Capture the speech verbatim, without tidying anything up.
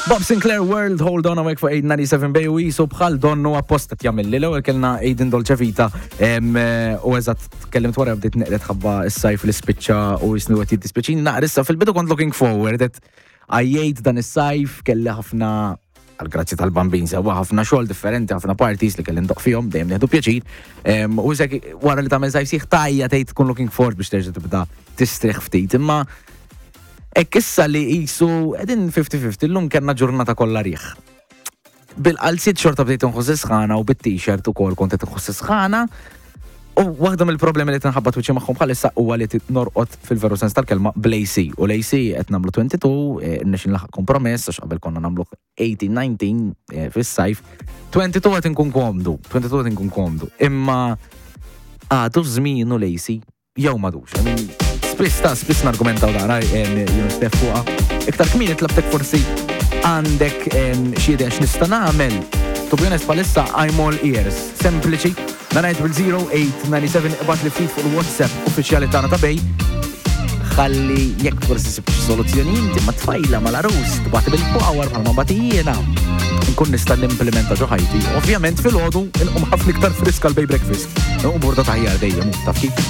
Bob Sinclair World, hold on awake for eight ninety-seven Bay u jisu bħal donnu apposta tjamil li l-ewel kellna Aiden Dolce Vita u eżat tkellimt wara bdiet neqret ħabba s-sajf l-ispiċċa u jisnu għat jiddispiċini naqrissa fil-bidu kont looking forward that għajjejt dan is-sajf kelli ħafna għal-grazzi tal-bambin sewa ħafna xogħol differenti, ħafna parties li kelli ndoq fihom dejjem nieħdu pjaċir u żek wara li tagħmel sajf sieħ tajja tgħid tkun looking forward biex terġa' tibda tistrieħ ftit imma Ek issa li jisu, edin fifty fifty, l-lum kena ġurnata kolla riħ. Bil-qalsit xorta bdejt nħossi sħana u bit-t-shirt u kol kontet nħossi sħana u waħda mill-problemi li t-nħabbat uċi maħħom bħalissa u għalli t-norqot fil-veru sens tal-kelma bl-A C. U l-A C għet namlu twenty-two, n-nexin laħ kompromess, għax qabel konna namlu eighteen nineteen fil-sajf. twenty-two għet nkun komdu, twenty-two għet nkun komdu. Imma għadu zminu l-A C, jew madux. Spiss ta' spiss nargumentaw dara Steph fuqa. Iktar kmini tlabtek forsi għandek xiedex nista' nagħmel. To be honest palissa I'm all ears. Sempliċi, nanajt bil-zero eight nine seven ibgħat li ftit fuq il-WhatsApp uffiċjali tagħna ta' Bej. Ħalli jekk forsi sib soluzzjoni inti ma tfajla mal-arus tibgħat bil-power bħalma bagħti jiena. Nkun nista' nimplementa ġo ħajti. Ovvjament fil-għodu inqum ħafna iktar friska l-Bej breakfast. U burda taħjar dejjem taf kif.